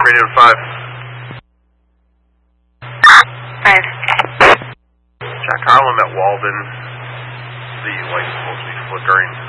radio to 5. 5. Jack Harlem at Walden. The light's supposed to be flickering.